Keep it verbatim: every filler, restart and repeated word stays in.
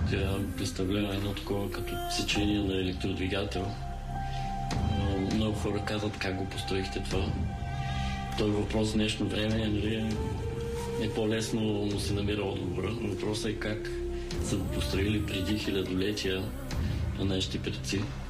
Тя представлява едно такова като сечение на електродвигател. Много хора казват как го построихте това. Той въпрос в днешно време нали, е по-лесно, но се намира отговора. Въпросът е как са го построили преди хилядолетия на нашите предци.